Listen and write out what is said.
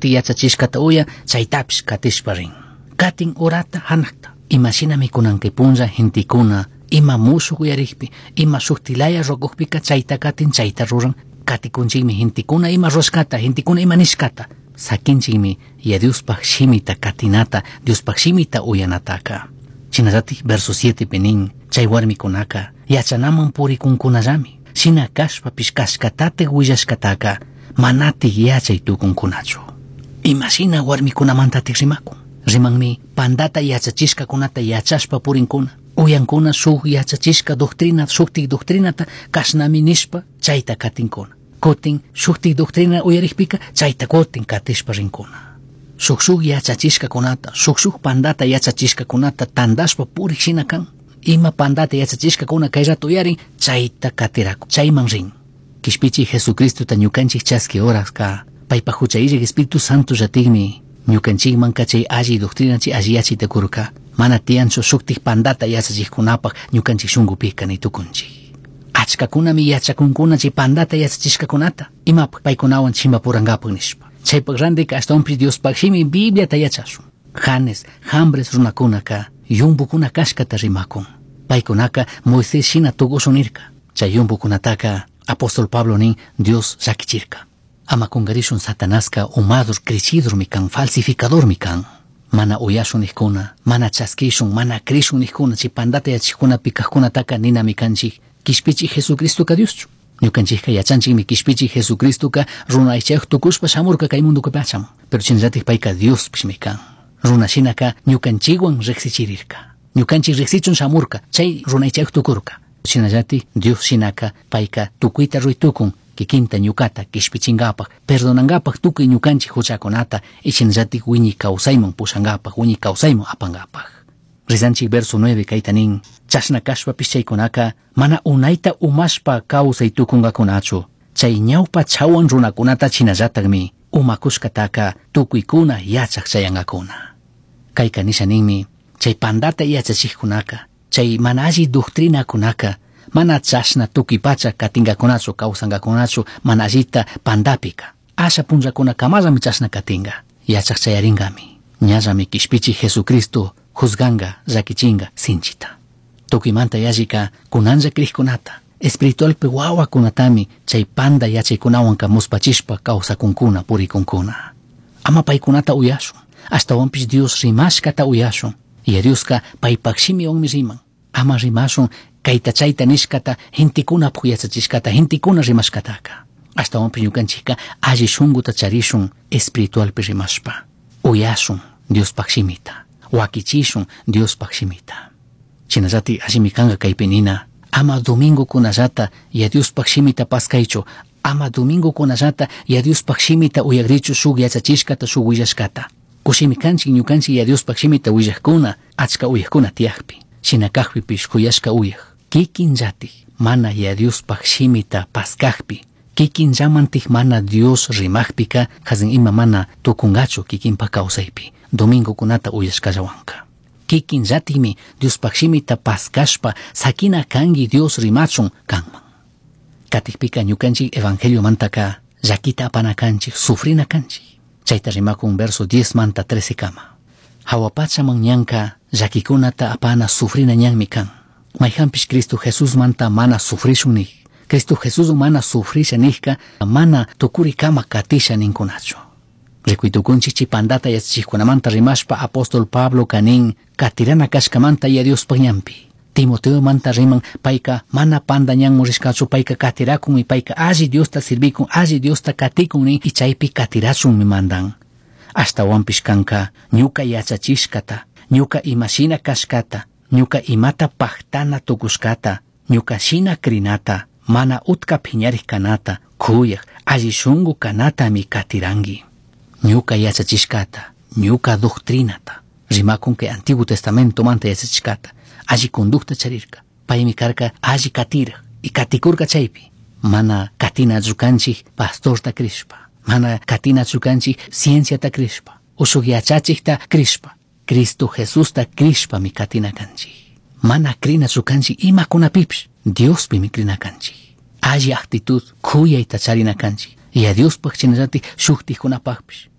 shukti yachachishkata uya chaytapish katishpa rin. Katin urata hanakta. Imashina mikunanki punlla hintikuna ima mushuk uyarikpi, ima shuktilaya rokukpika chayta katin chayta ruran. Katikunchikmi hintikuna ima roshkata, hintikuna ima nishkata. Sakinchikmi ya Diospak shimita katinata, Diospak shimita uyanataka. Chinallati verso 7 penin chay warmikunaka yachanaman purikunkunallami. Shina kashpa pishkashkatate willashkataka manati yachay tukunkunachu. Imashina warmikunamantatik rimakun. Rimanmi pandata yachachishkakunata yachashpa purinkuna. Uyankuna shuk yachachishka doctrina, shuktik doctrinata kashnami nishpa chayta katinkuna. Kotin shuktik doctrina uyarikpika chayta kotin katishpa rinkuna. Shuk yachachishkakunata, shuk pandata yachachishkakunata tandashpa purik shina kan. Ima pandata yachachishkakuna kay rato uyarin chayta katiraku, chayman rin. Kishpichi Jesucristo ta ñukanchik chaski horas ka paypa huchayrik Espíritu Santo ratigmi ñukanchikman kachay alli doctrinachi alliyachita kurka. Mana tiancho shuktik pandata yachachishkunapaq ñukanchik shunqupika nitukunchik. Achkakunami yachakunkuna chay pandata yachachishkakunata imapaq paykunawan chimpapurangapaq nishpa. Chaypaq randika ashtawanpish Diospaq shimi Bibliata yachashun. Janes, hambres runakunaka yumbukuna kashkata rimakun. Paykunaka Moisés shina tukushunirka. Chay yumbukunataka Apóstol Pablo nin Dios rakichirka. Ama kungarishun Satanaska umadur crecidur mikan, falsificador mikan. Mana uyashun nijkuna, mana chaskishun, mana krishun nijkuna, chay pandata yachishkuna pikajkunataka nina mikanchik kishpichik Jesucristoka Dioschu. Ñukanchikka yachanchikmi kishpichik Jesucristoka runa aychayuq tukushpa shamurka kay mundukupi achaman. Pero chinllatik payka Diospish mikan. Runa shinaka ñukanchikwan riqsichirirka. Ñukanchik riqsichun shamurka chay runa aychayuq tukurka. Chinallatik Dios shinaka payka tukuyta ruytukun kikinta ñukata kishpichinkapaq, perdonankapak tukuy ñukanchik huchakunata y chinallatik wiñi kawsayman pushangapaq, wiñi kawsayman apankapaq. Rizanchik verso 9 kayta nin, chashna kashpapish chaykunaka mana unayta umashpa kawsay tukunkakunachu. Chay ñawpa chawan runakunata chinallatakmi umakushkataka tukuykuna yachaq chayankakuna. Kayka nisha ninmi, chay pandata yachachikkunaka, chay mana alli doctrinakunaka mana chashna tukipacha katingakunachu kawsangakunachu mana allita pandapika. Asha punllakuna kamarami chashna katinga. Yachaq chayarinkami. Ñallami kishpichi Jesucristo juzganga, rakichinga, sinchita. Tukimanta yallika kunanja krikkunata. Espiritualpi wawakunatami chay panda yachaykunawan kamuspachishpa kawsakunkuna purikunkuna. Ama paykunata uyashun. Ashtawanpish Dios rimashkata uyashun. Y Dioska paypakshimi onmi riman. Ama rimashun kayta chayta nishkata hintikunapuk yachachishkata hintikuna rimashkataka. Ashtawanpish ñukanchikka alli shunquta charishun espiritualpi rimashpa. Uyashun Diospaq shimita. Wakichishun Diospaq shimita. Chinallati allimi kanqa kaypi nina. Ama domingo kunallata ya Diospaq shimita paskaychu. Ama domingo kunallata ya Diospaq shimita uyagrichu shuk yachachishkata shuk willashkata. Kushimi kanchik ñukanchik ya Diospaq shimita willaqkuna achka uyaqkuna tiyaqpi. Shinakaqpipish kuyashka uyaq. Kikinllatik mana ya Diospaq shimita paskaqpi. Kikinllamantik mana Dios rimaqpika hazin ima mana tukungachu kikinpa kawsaypi. Domingo kunata uyashkallawanka. Kikinllatikmi Diospaq shimita paskashpa sakina kangi Dios rimachun kanman. Katikpika ñukanchik evangelio mantaka llakita apana kanchik, sufrina kanchik. Chayta rimakun verso 10 manta 13 kama. Hawapachaman ñanka llakikunata apana sufrina ñanmi kan. Mayhampish Cristo Jesús manta mana sufrishun nik. Cristo Jesús mana sufrisha nihka mana tukuri kama katisha ninkunachu. Rikuitukunchik chipandata yachachikkunamanta rimashpa Apóstol Pablo kanin katirana kashkamanta ya Diospaq ñanpi. Timoteo manta riman payka mana panda ñan murishkachu payka katirakun y payka alli Diosta sirvikun, alli Diosta katikun nin y chaypi katirachun mi mandan. Ashtawanpish kanka ñuka yachachishkata, ñuka imashina kashkata, ñuka imata paktana tukushkata, ñuka shina krinata, mana utka piñarik kanata, kuyaq alli shunqu kanata mi katirangi. Ñuka yachachishkata, ñuka doctrinata, rimakun que Antiguo Testamento manta yachachishkata, alli conducta charirka, paymi karka alli katiraq y katikurka chaypi. Mana katina zukanchik pastorta krishpa, mana katina zukanchik cienciata krishpa, usuq yachachikta krishpa, Cristo Jesusta krishpa mi katina kanchik. Mana krina zukanchik imakunapipish, Diospi mi krina kanchik. Alli actitud kuyayta charina kanchik. Y a Diospaq chinallati shuktikunapaqpish.